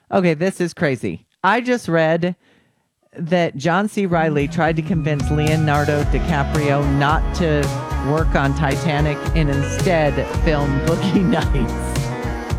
Okay, this is crazy. I just read that John C. Reilly tried to convince Leonardo DiCaprio not to work on Titanic and instead film Boogie Nights.